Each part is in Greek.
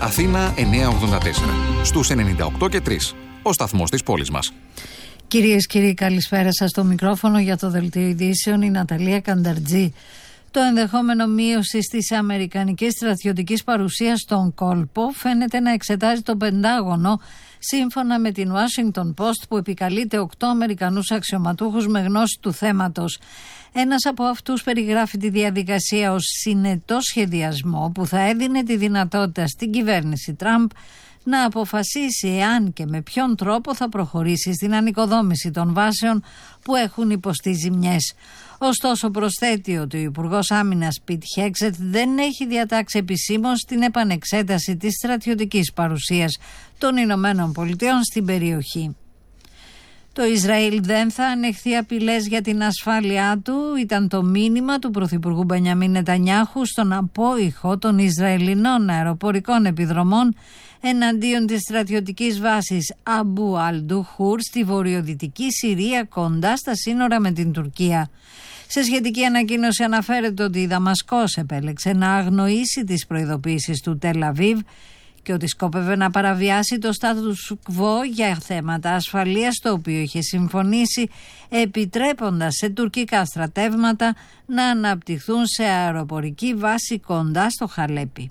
Αθήνα 984. Στους 98 και 3. Ο σταθμός της πόλης μας. Κυρίες και κύριοι, καλησπέρα σας. Στο μικρόφωνο για το Δελτίο Ειδήσεων η Ναταλία Κανταρτζή. Το ενδεχόμενο μείωση της αμερικανικής στρατιωτικής παρουσίας στον κόλπο φαίνεται να εξετάζει το Πεντάγωνο, σύμφωνα με την Washington Post, που επικαλείται 8 Αμερικανούς αξιωματούχους με γνώση του θέματος. Ένας από αυτούς περιγράφει τη διαδικασία ως συνετό σχεδιασμό που θα έδινε τη δυνατότητα στην κυβέρνηση Τραμπ να αποφασίσει εάν και με ποιον τρόπο θα προχωρήσει στην ανοικοδόμηση των βάσεων που έχουν υποστεί ζημιές. Ωστόσο, προσθέτει ότι ο Υπουργός Άμυνας Πιτ Χέγκσετ δεν έχει διατάξει επισήμως την επανεξέταση της στρατιωτικής παρουσίας των Ηνωμένων Πολιτειών στην περιοχή. Το Ισραήλ δεν θα ανεχθεί απειλές για την ασφάλειά του, ήταν το μήνυμα του Πρωθυπουργού Μπενιαμίν Νετανιάχου στον απόϊχο των Ισραηλινών αεροπορικών επιδρομών εναντίον της στρατιωτικής βάσης Αμπού Αλντουχούρ στη βορειοδυτική Συρία, κοντά στα σύνορα με την Τουρκία. Σε σχετική ανακοίνωση αναφέρεται ότι η Δαμασκός επέλεξε να αγνοήσει τις προειδοποίησεις του Τελ Αβίβ και ότι σκόπευε να παραβιάσει το status quo για θέματα ασφαλείας, το οποίο είχε συμφωνήσει, επιτρέποντας σε τουρκικά στρατεύματα να αναπτυχθούν σε αεροπορική βάση κοντά στο Χαλέπι.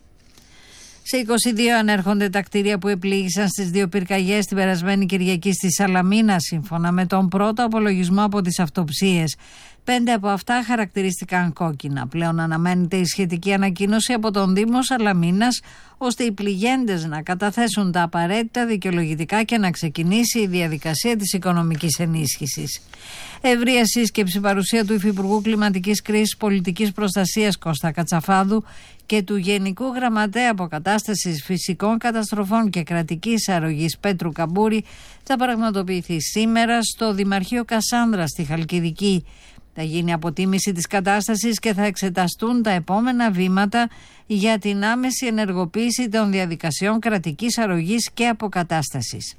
Σε 22 ανέρχονται τα κτίρια που επλήγησαν στις 2 πυρκαγιές την περασμένη Κυριακή στη Σαλαμίνα, σύμφωνα με τον πρώτο απολογισμό από τις αυτοψίες. 5 από αυτά χαρακτηρίστηκαν κόκκινα. Πλέον αναμένεται η σχετική ανακοίνωση από τον Δήμο Σαλαμίνας, ώστε οι πληγέντες να καταθέσουν τα απαραίτητα δικαιολογητικά και να ξεκινήσει η διαδικασία της οικονομικής ενίσχυσης. Ευρεία σύσκεψη παρουσία του Υφυπουργού Κλιματικής Κρίσης Πολιτικής Προστασίας Κώστα Κατσαφάδου και του Γενικού Γραμματέα Αποκατάστασης Φυσικών Καταστροφών και Κρατικής Αρρωγής Πέτρου Καμπούρη θα πραγματοποιηθεί σήμερα στο Δημαρχείο Κασάνδρα στη Χαλκιδική. Θα γίνει αποτίμηση της κατάστασης και θα εξεταστούν τα επόμενα βήματα για την άμεση ενεργοποίηση των διαδικασιών κρατικής αρρωγής και αποκατάστασης.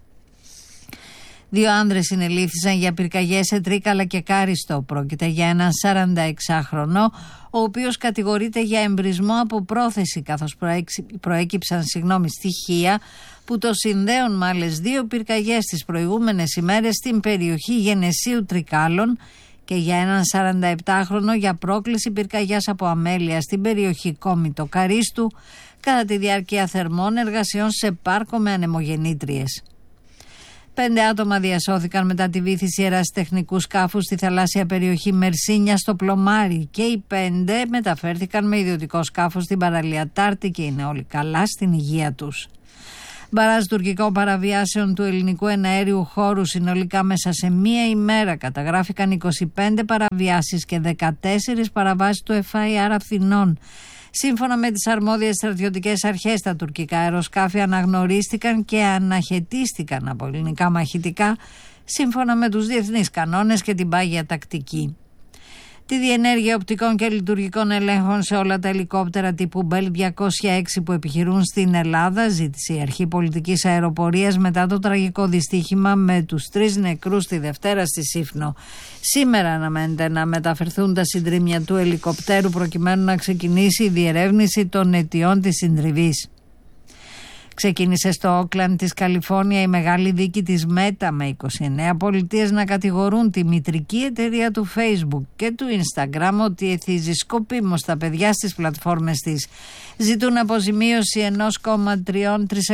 2 άνδρες συνελήφθησαν για πυρκαγιές σε Τρίκαλα και Κάριστο. Πρόκειται για έναν 46χρονο, ο οποίος κατηγορείται για εμπρισμό από πρόθεση, καθώς προέκυψαν στοιχεία που το συνδέουν με άλλες 2 πυρκαγιές τις προηγούμενες ημέρες στην περιοχή Γενεσίου Τρικάλων, και για έναν 47χρονο για πρόκληση πυρκαγιάς από αμέλεια στην περιοχή Κόμιτο Καρίστου κατά τη διάρκεια θερμών εργασιών σε πάρκο με ανεμογεννήτριες. 5 άτομα διασώθηκαν μετά τη βύθιση ερασιτεχνικού σκάφους στη θαλάσσια περιοχή Μερσίνια στο Πλωμάρι και οι 5 μεταφέρθηκαν με ιδιωτικό σκάφος στην παραλία Τάρτη και είναι όλοι καλά στην υγεία τους. Μπαράζ τουρκικών παραβιάσεων του ελληνικού εναέριου χώρου, συνολικά μέσα σε μία ημέρα καταγράφηκαν 25 παραβιάσεις και 14 παραβάσεις του FIR Αθηνών. Σύμφωνα με τις αρμόδιες στρατιωτικές αρχές, τα τουρκικά αεροσκάφη αναγνωρίστηκαν και αναχαιτίστηκαν από ελληνικά μαχητικά, σύμφωνα με τους διεθνείς κανόνες και την πάγια τακτική. Τη διενέργεια οπτικών και λειτουργικών ελέγχων σε όλα τα ελικόπτερα τύπου Bell 206 που επιχειρούν στην Ελλάδα ζήτησε η Αρχή Πολιτικής Αεροπορίας μετά το τραγικό δυστύχημα με τους 3 νεκρούς τη Δευτέρα στη Σύφνο. Σήμερα αναμένεται να μεταφερθούν τα συντρίμμια του ελικοπτέρου προκειμένου να ξεκινήσει η διερεύνηση των αιτιών της συντριβής. Ξεκίνησε στο Όκλαντ της Καλιφόρνια η μεγάλη δίκη της Μέτα, με 29 πολιτείες να κατηγορούν τη μητρική εταιρεία του Facebook και του Instagram ότι εθίζει σκοπίμως τα παιδιά στις πλατφόρμες της. Ζητούν αποζημίωση 1,3